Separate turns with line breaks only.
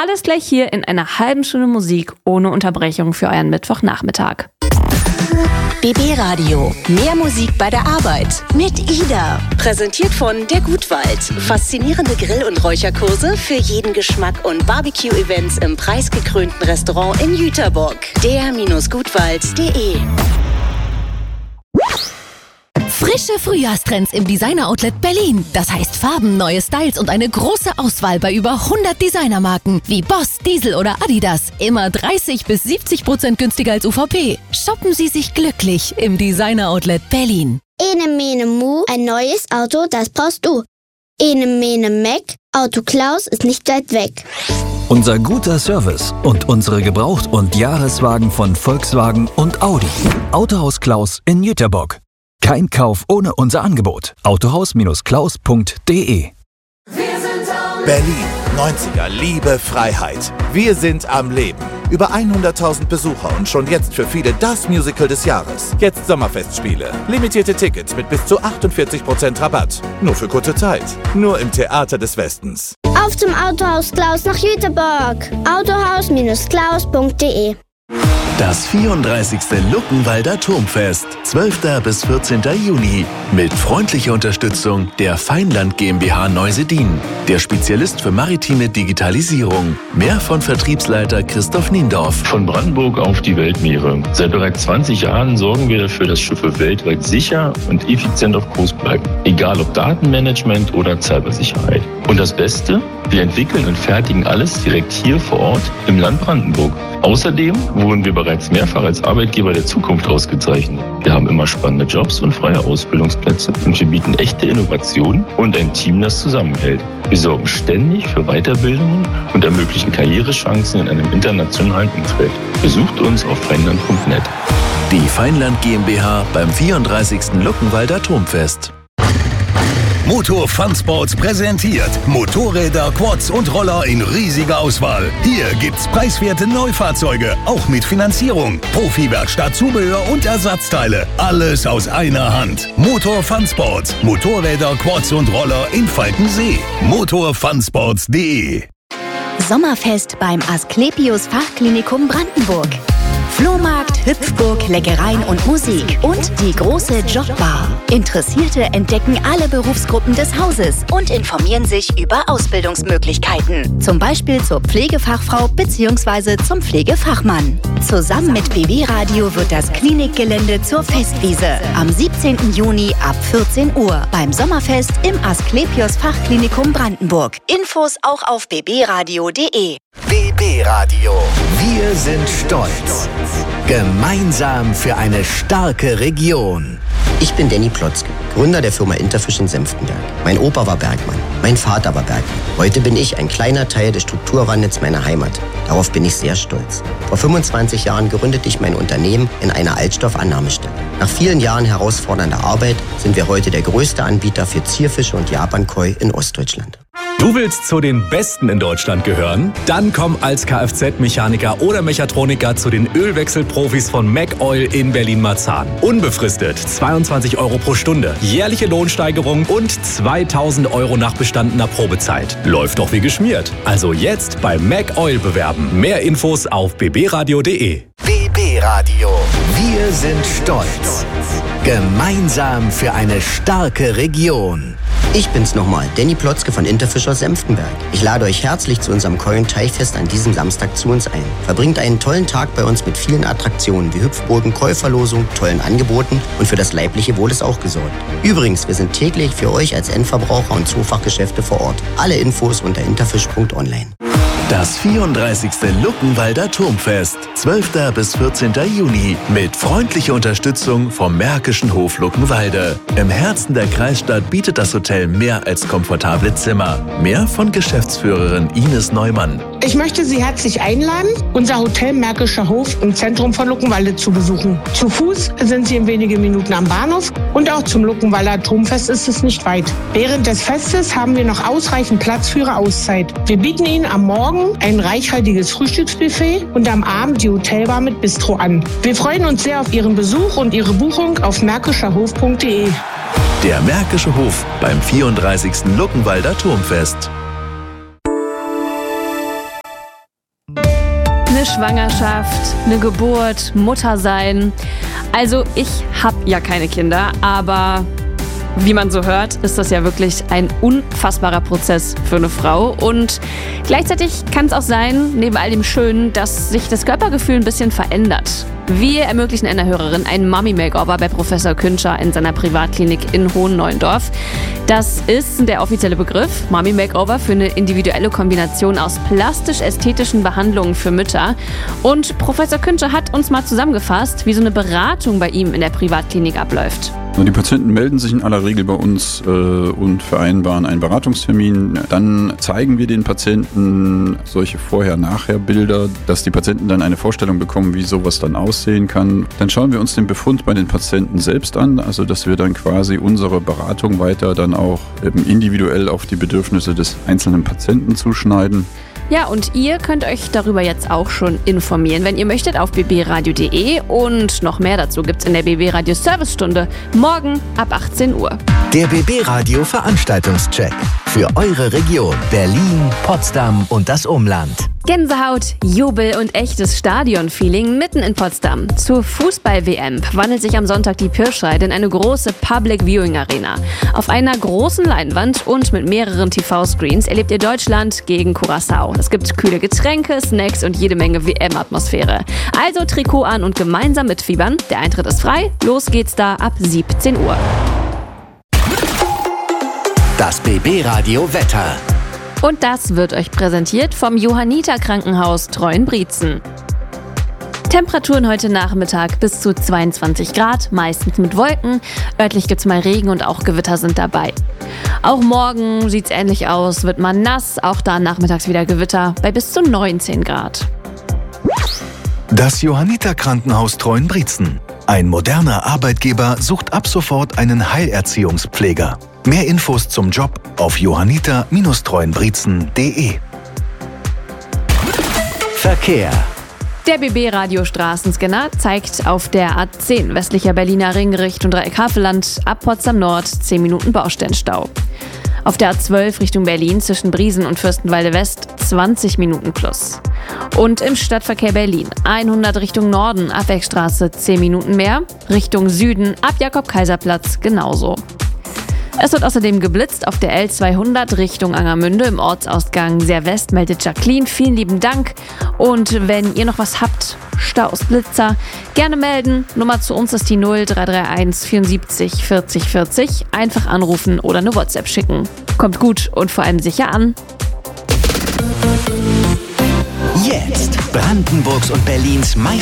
Alles gleich hier in einer halben Stunde Musik ohne Unterbrechung für euren Mittwochnachmittag.
BB Radio. Mehr Musik bei der Arbeit. Mit Ida. Präsentiert von der Gutwald. Faszinierende Grill- und Räucherkurse für jeden Geschmack und Barbecue-Events im preisgekrönten Restaurant in Jüterbock. der-gutwald.de.
Frische Frühjahrstrends im Designer-Outlet Berlin. Das heißt Farben, neue Styles und eine große Auswahl bei über 100 Designermarken wie Boss, Diesel oder Adidas. Immer 30-70% günstiger als UVP. Shoppen Sie sich glücklich im Designer-Outlet Berlin.
Ene Mene Mu, ein neues Auto, das brauchst du. Ene Mene Mac, Auto Klaus ist nicht weit weg.
Unser guter Service und unsere Gebraucht- und Jahreswagen von Volkswagen und Audi. Autohaus Klaus in Jüterbock. Kein Kauf ohne unser Angebot. Autohaus-klaus.de.
Berlin, 90er, Liebe, Freiheit. Wir sind am Leben. Über 100.000 Besucher und schon jetzt für viele das Musical des Jahres. Jetzt Sommerfestspiele. Limitierte Tickets mit bis zu 48% Rabatt. Nur für kurze Zeit. Nur im Theater des Westens.
Auf zum Autohaus Klaus nach Jüterbock. Autohaus-klaus.de.
Das 34. Luckenwalder Turmfest, 12. bis 14. Juni. Mit freundlicher Unterstützung der Feinland GmbH Neusedin, der Spezialist für maritime Digitalisierung. Mehr von Vertriebsleiter Christoph Niendorf.
Von Brandenburg auf die Weltmeere. Seit bereits 20 Jahren sorgen wir dafür, dass Schiffe weltweit sicher und effizient auf Kurs bleiben. Egal ob Datenmanagement oder Cybersicherheit. Und das Beste? Wir entwickeln und fertigen alles direkt hier vor Ort im Land Brandenburg. Außerdem wurden wir bereits mehrfach als Arbeitgeber der Zukunft ausgezeichnet. Wir haben immer spannende Jobs und freie Ausbildungsplätze und wir bieten echte Innovationen und ein Team, das zusammenhält. Wir sorgen ständig für Weiterbildungen und ermöglichen Karrierechancen in einem internationalen Umfeld. Besucht uns auf feinland.net.
Die Feinland GmbH beim 34. Luckenwalder Turmfest.
Motor Fun Sports präsentiert Motorräder, Quads und Roller in riesiger Auswahl. Hier gibt's preiswerte Neufahrzeuge, auch mit Finanzierung, Profi-Werkstatt, Zubehör und Ersatzteile. Alles aus einer Hand. Motor Fun Sports. Motorräder, Quads und Roller in Falkensee. motorfunsports.de.
Sommerfest beim Asklepios Fachklinikum Brandenburg. Flohmarkt, Hüpfburg, Leckereien und Musik und die große Jobbar. Interessierte entdecken alle Berufsgruppen des Hauses und informieren sich über Ausbildungsmöglichkeiten. Zum Beispiel zur Pflegefachfrau bzw. zum Pflegefachmann. Zusammen mit BB Radio wird das Klinikgelände zur Festwiese. Am 17. Juni ab 14 Uhr beim Sommerfest im Asklepios Fachklinikum Brandenburg. Infos auch auf bbradio.de.
BB Radio. Wir sind stolz. Gemeinsam für eine starke Region.
Ich bin Danny Plotzke, Gründer der Firma Interfish in Senftenberg. Mein Opa war Bergmann, mein Vater war Bergmann. Heute bin ich ein kleiner Teil des Strukturwandels meiner Heimat. Darauf bin ich sehr stolz. Vor 25 Jahren gründete ich mein Unternehmen in einer Altstoffannahmestelle. Nach vielen Jahren herausfordernder Arbeit sind wir heute der größte Anbieter für Zierfische und Japankoi in Ostdeutschland.
Du willst zu den Besten in Deutschland gehören? Dann komm als Kfz-Mechaniker oder Mechatroniker zu den Ölwechselprofis von MacOil in Berlin-Marzahn. Unbefristet 22 € pro Stunde, jährliche Lohnsteigerung und 2.000 € nach bestandener Probezeit. Läuft doch wie geschmiert. Also jetzt bei MacOil bewerben. Mehr Infos auf bbradio.de.
BB Radio. Wir sind stolz. Gemeinsam für eine starke Region.
Ich bin's nochmal, Danny Plotzke von Interfish aus Senftenberg. Ich lade euch herzlich zu unserem Koi-und-Teichfest an diesem Samstag zu uns ein. Verbringt einen tollen Tag bei uns mit vielen Attraktionen wie Hüpfburgen, Koi-Verlosung, tollen Angeboten und für das leibliche Wohl ist auch gesorgt. Übrigens, wir sind täglich für euch als Endverbraucher und Zoofachgeschäfte vor Ort. Alle Infos unter interfish.online.
Das 34. Luckenwalder Turmfest, 12. bis 14. Juni, mit freundlicher Unterstützung vom Märkischen Hof Luckenwalde. Im Herzen der Kreisstadt bietet das Hotel mehr als komfortable Zimmer. Mehr von Geschäftsführerin Ines Neumann.
Ich möchte Sie herzlich einladen, unser Hotel Märkischer Hof im Zentrum von Luckenwalde zu besuchen. Zu Fuß sind Sie in wenigen Minuten am Bahnhof und auch zum Luckenwalder Turmfest ist es nicht weit. Während des Festes haben wir noch ausreichend Platz für Ihre Auszeit. Wir bieten Ihnen am Morgen ein reichhaltiges Frühstücksbuffet und am Abend die Hotelbar mit Bistro an. Wir freuen uns sehr auf Ihren Besuch und Ihre Buchung auf märkischerhof.de.
Der Märkische Hof beim 34. Luckenwalder Turmfest.
Eine Schwangerschaft, eine Geburt, Mutter sein. Also ich habe ja keine Kinder, aber wie man so hört, ist das ja wirklich ein unfassbarer Prozess für eine Frau. Und gleichzeitig kann es auch sein, neben all dem Schönen, dass sich das Körpergefühl ein bisschen verändert. Wir ermöglichen einer Hörerin einen Mommy-Makeover bei Professor Küntscher in seiner Privatklinik in Hohenneuendorf. Das ist der offizielle Begriff, Mommy-Makeover, für eine individuelle Kombination aus plastisch-ästhetischen Behandlungen für Mütter. Und Professor Küntscher hat uns mal zusammengefasst, wie so eine Beratung bei ihm in der Privatklinik abläuft.
Die Patienten melden sich in aller Regel bei uns und vereinbaren einen Beratungstermin. Dann zeigen wir den Patienten solche Vorher-Nachher-Bilder, dass die Patienten dann eine Vorstellung bekommen, wie sowas dann aussehen kann. Dann schauen wir uns den Befund bei den Patienten selbst an, also dass wir dann quasi unsere Beratung weiter dann auch individuell auf die Bedürfnisse des einzelnen Patienten zuschneiden.
Ja, und ihr könnt euch darüber jetzt auch schon informieren, wenn ihr möchtet, auf bbradio.de. Und noch mehr dazu gibt's in der BB Radio Servicestunde morgen ab 18 Uhr.
Der BB Radio Veranstaltungscheck für eure Region Berlin, Potsdam und das Umland.
Gänsehaut, Jubel und echtes Stadion-Feeling mitten in Potsdam. Zur Fußball-WM wandelt sich am Sonntag die Pirscheid in eine große Public-Viewing-Arena. Auf einer großen Leinwand und mit mehreren TV-Screens erlebt ihr Deutschland gegen Curaçao. Es gibt kühle Getränke, Snacks und jede Menge WM-Atmosphäre. Also Trikot an und gemeinsam mitfiebern. Der Eintritt ist frei. Los geht's da ab 17 Uhr.
Das BB Radio Wetter.
Und das wird euch präsentiert vom Johanniter Krankenhaus Treuenbrietzen. Temperaturen heute Nachmittag bis zu 22 Grad, meistens mit Wolken. Örtlich gibt's mal Regen und auch Gewitter sind dabei. Auch morgen sieht's ähnlich aus, wird man nass, auch da nachmittags wieder Gewitter bei bis zu 19 Grad.
Das Johanniter Krankenhaus Treuenbrietzen. Ein moderner Arbeitgeber sucht ab sofort einen Heilerziehungspfleger. Mehr Infos zum Job auf johanniter-treuenbrietzen.de.
Verkehr.
Der BB-Radio-Straßenscanner zeigt auf der A10 westlicher Berliner Ring Richtung Dreieck-Havelland ab Potsdam Nord 10 Minuten Baustellenstau. Auf der A12 Richtung Berlin zwischen Briesen und Fürstenwalde West 20 Minuten plus. Und im Stadtverkehr Berlin 100 Richtung Norden Abwegstraße 10 Minuten mehr, Richtung Süden ab Jakob-Kaiser-Platz genauso. Es wird außerdem geblitzt auf der L200 Richtung Angermünde im Ortsausgang Sehr-West, meldet Jacqueline. Vielen lieben Dank. Und wenn ihr noch was habt, Staus, Blitzer, gerne melden. Nummer zu uns ist die 0331 74 40 40. Einfach anrufen oder eine WhatsApp schicken. Kommt gut und vor allem sicher an.
Jetzt Brandenburgs und Berlins meist